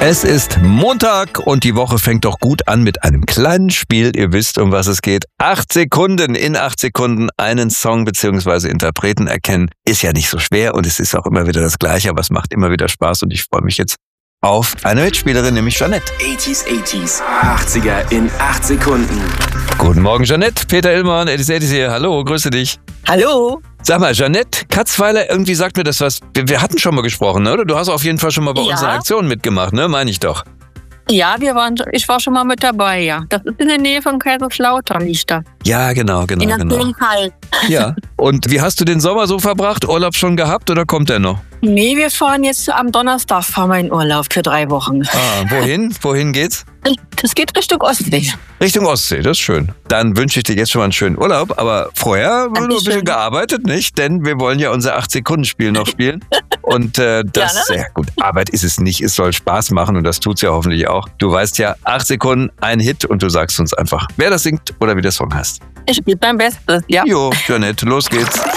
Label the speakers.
Speaker 1: Es ist Montag und die Woche fängt doch gut an mit einem kleinen Spiel. Ihr wisst, um was es geht. 8 Sekunden. In 8 Sekunden einen Song bzw. Interpreten erkennen. Ist ja nicht so schwer und es ist auch immer wieder das Gleiche, aber es macht immer wieder Spaß und ich freue mich jetzt auf eine Mitspielerin, nämlich Jeanette.
Speaker 2: 80s, 80er in 8 Sekunden.
Speaker 1: Guten Morgen, Jeanette. Peter Illmann, 80s hier. Hallo, grüße dich.
Speaker 3: Hallo.
Speaker 1: Sag mal, Jeanette Katzweiler, irgendwie sagt mir das was. Wir hatten schon mal gesprochen, ne? Oder? Du hast auf jeden Fall schon mal bei unseren Aktionen mitgemacht, ne? Meine ich doch.
Speaker 3: Ja, ich war schon mal mit dabei, ja. Das ist in der Nähe von Kaiserslautern, liegt da.
Speaker 1: Ja, genau.
Speaker 3: In der Fall.
Speaker 1: Ja. Und wie hast du den Sommer so verbracht? Urlaub schon gehabt oder kommt der noch?
Speaker 3: Nee, wir fahren jetzt am Donnerstag in Urlaub für 3 Wochen.
Speaker 1: Wohin? Wohin geht's?
Speaker 3: Das geht Richtung Ostsee.
Speaker 1: Richtung Ostsee, das ist schön. Dann wünsche ich dir jetzt schon mal einen schönen Urlaub, aber vorher wird noch ein bisschen gearbeitet, nicht? Denn wir wollen ja unser 8-Sekunden-Spiel noch spielen. Und das, ja gut, Arbeit ist es nicht, es soll Spaß machen und das tut's ja hoffentlich auch. Du weißt ja, 8 Sekunden, ein Hit und du sagst uns einfach, wer das singt oder wie der Song heißt.
Speaker 3: Ich spiele mein Bestes, ja.
Speaker 1: Jo, Jeanette, los geht's.